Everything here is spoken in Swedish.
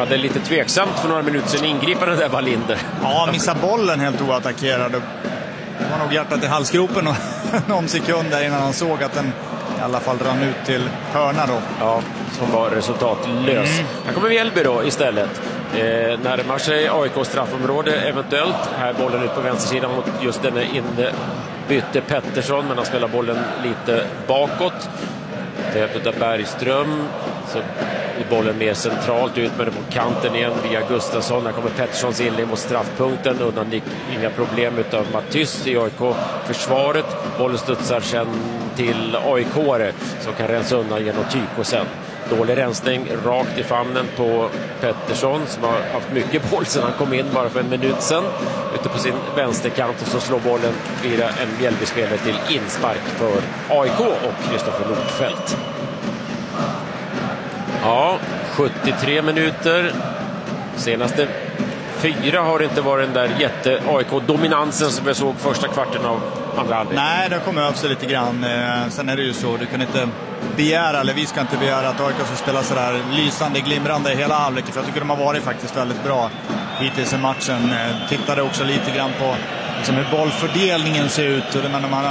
Ja, det är lite tveksamt för några minuter sedan ingripande där Wallinder. Ja, missar bollen helt oattackerad. Det var nog hjärtat i halsgropen och någon sekund där innan han såg att den i alla fall rann ut till hörna då. Ja, som var resultatlös. Här kommer Mjällby då istället. Närmar sig AIK straffområde eventuellt. Här bollen ut på vänstersidan mot just denna inbytte Pettersson, men han spelar bollen lite bakåt. Det är Bergström, så är bollen mer centralt ut med det på kanten igen via Gustafsson. Här kommer Petterssons inlägg mot straffpunkten, undan inga problem utav Matys i AIK-försvaret. Bollen studsar sen till AIK-are som kan rensa undan genom Tyko sen. Dålig rensning rakt i famnen på Pettersson som har haft mycket boll sedan han kom in bara för en minut sedan. Ute på sin vänsterkant, och så slår bollen via en Mjällby-spelare till inspark för AIK och Kristoffer Nordfeldt. Ja, 73 minuter. Senaste 4 har det inte varit den där jätte-AIK-dominansen som jag såg första kvarten av andra halvlek. Nej, det kommer över sig lite grann. Sen är det ju så, du kan inte begära, eller vi ska inte begära att AIK ska spela sådär lysande, glimrande hela halvleken. För jag tycker de har varit faktiskt väldigt bra hittills i matchen. Tittade också lite grann på liksom hur bollfördelningen ser ut. Men man